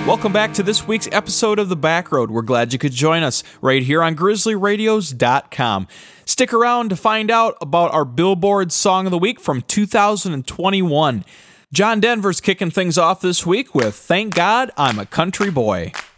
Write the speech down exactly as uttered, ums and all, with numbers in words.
Welcome back to this week's episode of The Backroad. We're glad you could join us right here on grizzly radios dot com. Stick around to find out about our Billboard Song of the Week from two thousand twenty-one. John Denver's kicking things off this week with Thank God I'm a Country Boy.